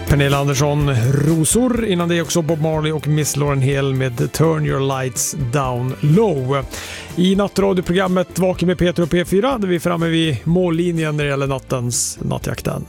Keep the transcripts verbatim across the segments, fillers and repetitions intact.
Pernilla Andersson, Rosor. Innan det också Bob Marley och Miss Lauryn Hill med Turn Your Lights Down Low. I nattradioprogrammet Vaken med Peter och P fyra där vi är framme vid mållinjen när det gäller nattens nattjakten.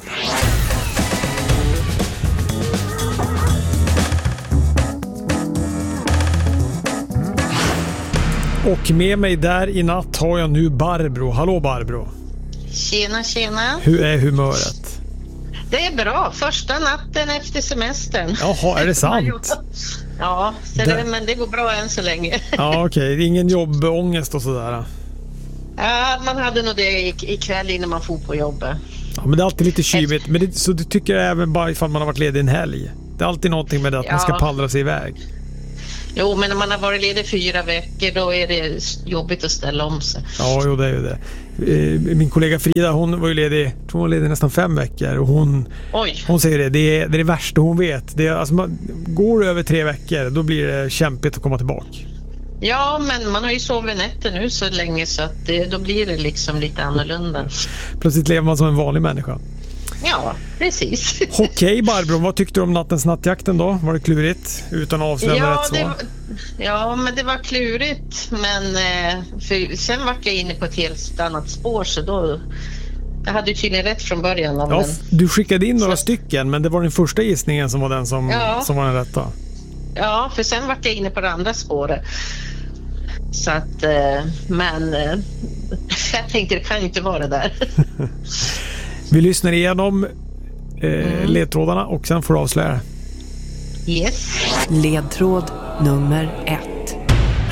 Och med mig där i natt har jag nu Barbro. Hallå Barbro. Tjena, tjena. Hur är humöret? Det är bra. Första natten efter semestern. Jaha, är det sant? Ja, så det, men det går bra än så länge. Ja, okej. Okay. Ingen jobbångest och sådär? Ja, man hade nog det ikväll innan man får på jobbet. Ja, men det är alltid lite kyligt. Men det, så du tycker även bara ifall man har varit ledig en helg? Det är alltid någonting med det att ja. man ska pallra sig iväg. Jo, men när man har varit ledig fyra veckor då är det jobbigt att ställa om sig. Ja, jo, det är ju det. Min kollega Frida, hon var ju ledig, hon var ledig nästan fem veckor och hon, hon säger det, det är, det är det värsta hon vet. Det är, alltså man, går över tre veckor, då blir det kämpigt att komma tillbaka. Ja, men man har ju sovit nätter nu så länge så att det, då blir det liksom lite annorlunda. Plötsligt lever man som en vanlig människa. Ja, precis. Okej, Barbro, vad tyckte du om nattens nattjakten då? Var det klurigt? Utan att avslöja ja, rätt svar? Var, ja, men det var klurigt. Men eh, för, sen var jag inne på ett helt annat spår så då... Jag hade ju tydligen rätt från början. Ja, men... Du skickade in några så... stycken, men det var den första gissningen som var den som, ja. som var den rätta. Ja, för sen var jag inne på det andra spåret. Så att, eh, men eh, jag tänkte det kan ju inte vara det där. Vi lyssnar igenom eh, mm. ledtrådarna och sen får du avslöja. Yes. Ledtråd nummer ett.